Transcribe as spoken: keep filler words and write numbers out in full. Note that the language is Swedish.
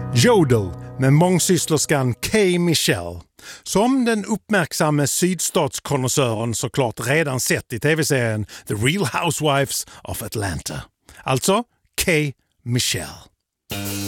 Jodel med mångsysslerskan K. Michelle, som den uppmärksamme sydstatskonnässören såklart redan sett i tv-serien The Real Housewives of Atlanta. Alltså K. Michelle.